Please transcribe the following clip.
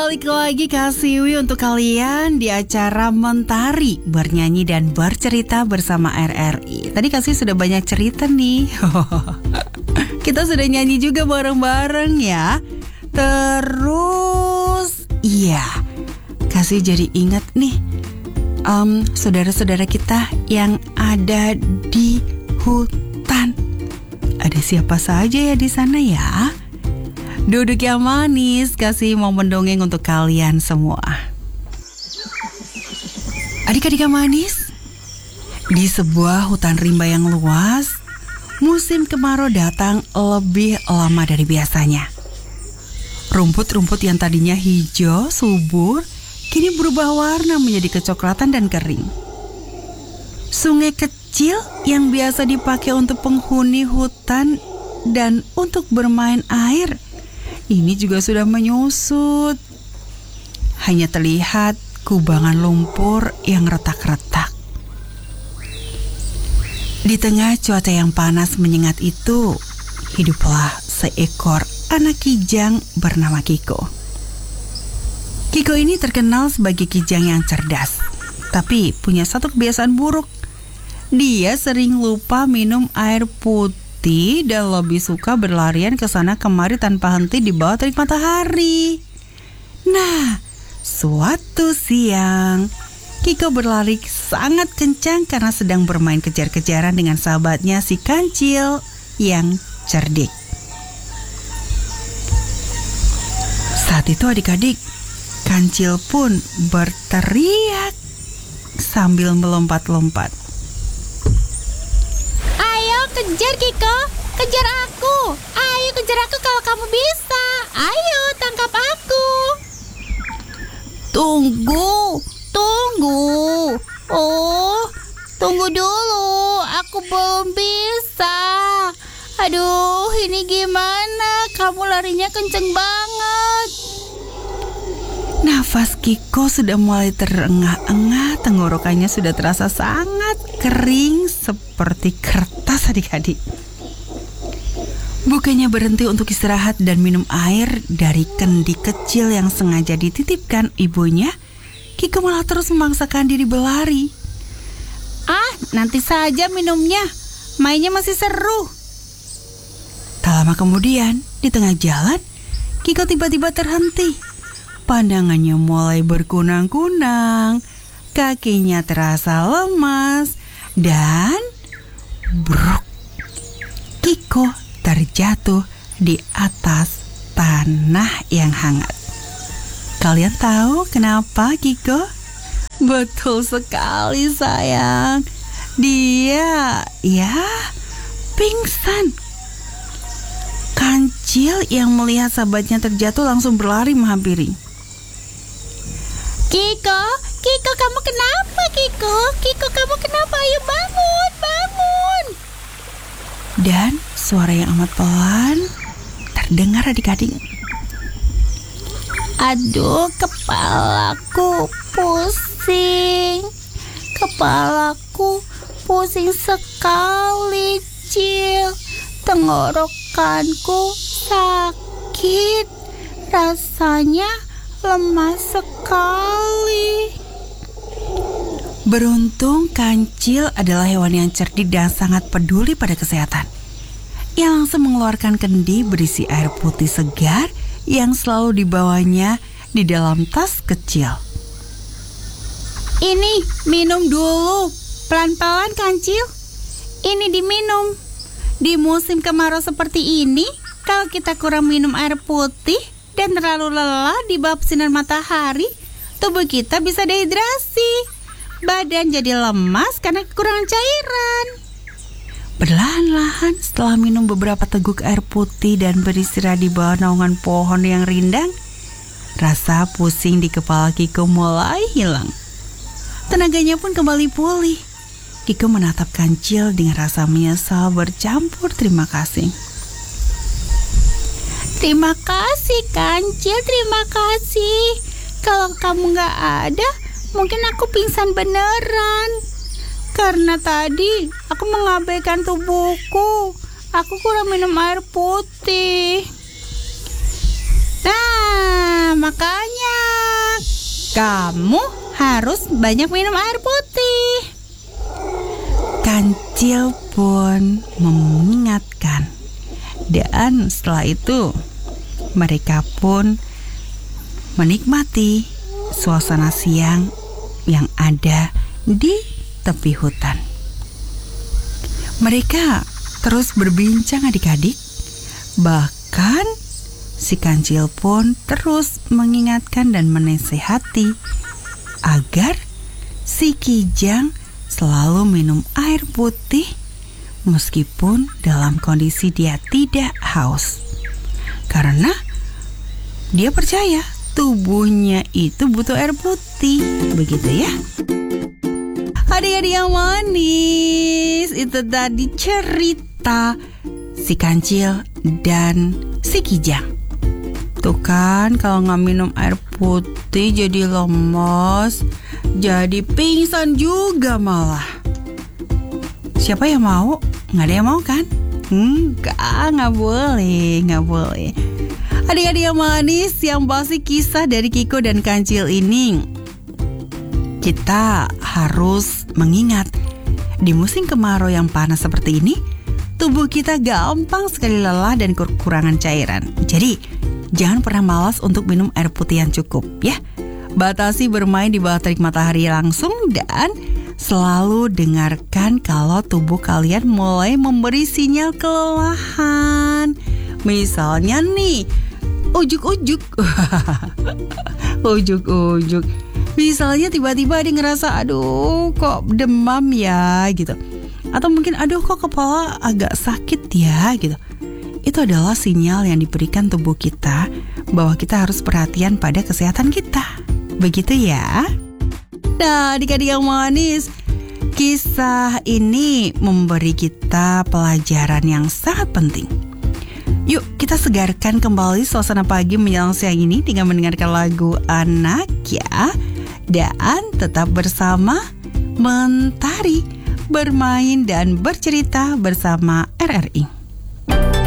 Balik lagi Kak Siwi untuk kalian di acara Mentari, bernyanyi dan bercerita bersama RRI. Tadi Kak Siwi sudah banyak cerita nih. Kita sudah nyanyi juga bareng-bareng ya. Terus iya, Kak Siwi jadi ingat nih saudara-saudara kita yang ada di hutan. Ada siapa saja ya di sana ya? Duduk yang manis, kasih mau mendongeng untuk kalian semua. Adik-adik yang manis, di sebuah hutan rimba yang luas, musim kemarau datang lebih lama dari biasanya. Rumput-rumput yang tadinya hijau, subur, kini berubah warna menjadi kecoklatan dan kering. Sungai kecil yang biasa dipakai untuk penghuni hutan dan untuk bermain air, ini juga sudah menyusut. Hanya terlihat kubangan lumpur yang retak-retak. Di tengah cuaca yang panas menyengat itu, hiduplah seekor anak kijang bernama Kiko. Kiko ini terkenal sebagai kijang yang cerdas, tapi punya satu kebiasaan buruk. Dia sering lupa minum air putih dan lebih suka berlarian ke sana kemari tanpa henti di bawah terik matahari. Nah, suatu siang, Kiko berlari sangat kencang karena sedang bermain kejar-kejaran dengan sahabatnya si kancil yang cerdik. Saat itu adik-adik, kancil pun berteriak sambil melompat-lompat. Kejar Kiko, kejar aku. Ayo kejar aku kalau kamu bisa. Ayo tangkap aku. Tunggu. Oh, tunggu dulu. Aku belum bisa. Aduh, ini gimana? Kamu larinya kenceng banget. Nafas Kiko sudah mulai terengah-engah, tenggorokannya sudah terasa sangat kering seperti kertas adik-adik. Bukannya berhenti untuk istirahat dan minum air dari kendi kecil yang sengaja dititipkan ibunya, Kiko malah terus memaksakan diri berlari. Nanti saja minumnya, mainnya masih seru. Tak lama kemudian, di tengah jalan, Kiko tiba-tiba terhenti. Pandangannya mulai berkunang-kunang, kakinya terasa lemas, dan bruk, Kiko terjatuh di atas tanah yang hangat. Kalian tahu kenapa Kiko? Betul sekali sayang, dia pingsan. Kancil yang melihat sahabatnya terjatuh langsung berlari menghampiri. Kiko, kamu kenapa Kiko? Kiko, kamu kenapa? Ayo bangun. Dan suara yang amat pelan terdengar adik-adik. Aduh, kepalaku pusing. Kepalaku pusing sekali, Cil. Tenggorokanku sakit. Rasanya lemas sekali. Beruntung kancil adalah hewan yang cerdik dan sangat peduli pada kesehatan. Ia langsung mengeluarkan kendi berisi air putih segar yang selalu dibawanya di dalam tas kecil. Ini minum dulu, pelan-pelan kancil. Ini diminum. Di musim kemarau seperti ini, kalau kita kurang minum air putih dan terlalu lelah di bawah sinar matahari, tubuh kita bisa dehidrasi. Badan jadi lemas karena kekurangan cairan. Perlahan-lahan setelah minum beberapa teguk air putih dan beristirahat di bawah naungan pohon yang rindang, rasa pusing di kepala Kiko mulai hilang. Tenaganya pun kembali pulih. Kiko menatap kancil dengan rasa menyesal bercampur terima kasih. Terima kasih kancil, terima kasih. Kalau kamu gak ada, mungkin aku pingsan beneran. Karena tadi aku mengabaikan tubuhku. Aku kurang minum air putih. Nah, makanya kamu harus banyak minum air putih. Kancil pun mengingatkan. Dan setelah itu mereka pun menikmati suasana siang yang ada di tepi hutan. Mereka terus berbincang adik-adik. Bahkan si Kancil pun terus mengingatkan dan menasihati agar si Kijang selalu minum air putih meskipun dalam kondisi dia tidak haus. Karena dia percaya tubuhnya itu butuh air putih. Begitu ya. Adik-adik yang manis, itu tadi cerita si Kancil dan si Kijang. Tuh kan, kalau nggak minum air putih jadi lemes, jadi pingsan juga malah. Siapa yang mau? Nggak ada yang mau kan? Nggak boleh. Adik-adik yang manis, yang pasti kisah dari Kiko dan Kancil ini, kita harus mengingat di musim kemarau yang panas seperti ini, tubuh kita gampang sekali lelah dan kekurangan cairan. Jadi jangan pernah malas untuk minum air putih yang cukup ya. Batasi bermain di bawah terik matahari langsung dan selalu dengarkan kalau tubuh kalian mulai memberi sinyal kelelahan. Misalnya nih, ujuk-ujuk. Ujuk-ujuk. Misalnya tiba-tiba ada ngerasa aduh kok demam ya gitu. Atau mungkin aduh kok kepala agak sakit ya gitu. Itu adalah sinyal yang diberikan tubuh kita bahwa kita harus perhatian pada kesehatan kita. Begitu ya. Nah, adik-adik yang manis, kisah ini memberi kita pelajaran yang sangat penting. Yuk kita segarkan kembali suasana pagi menjelang siang ini dengan mendengarkan lagu Anak ya. Dan tetap bersama Mentari, bermain dan bercerita bersama RRI.